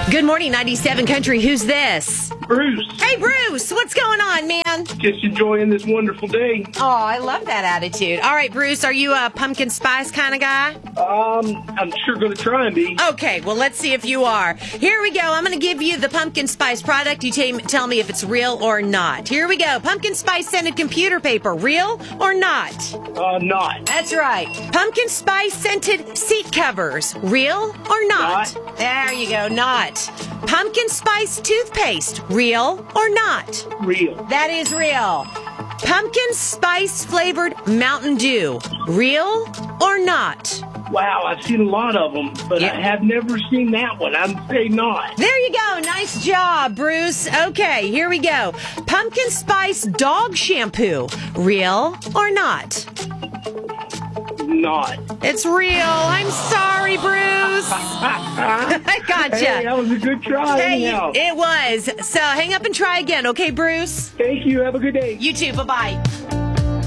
Good morning, 97 Country. Who's this? Bruce, Hey, Bruce. What's going on, man? just enjoying this wonderful day. Oh, I love that attitude. All right, Bruce, are you a pumpkin spice kind of guy? I'm sure going to try and be. Okay, well, let's see if you are. Here we go. I'm going to give you the pumpkin spice product. You tell me if it's real or not. Here we go. Pumpkin spice scented computer paper. Real or not? Not. That's right. Pumpkin spice scented seat covers. Real or not? There you go. Not. Pumpkin spice toothpaste. Real or not? Real. That is real. Pumpkin spice flavored Mountain Dew. Real or not? Wow, I've seen a lot of them, but Yeah. I have never seen that one. I'm saying not. There you go. Nice job, Bruce. Okay, here we go. Pumpkin spice dog shampoo. Real or not? Not. It's real. I'm sorry, Bruce. I gotcha. Hey, that was a good try. Hey, anyhow. it was. So hang up and try again, okay, Bruce? Thank you. Have a good day. You too. Bye-bye.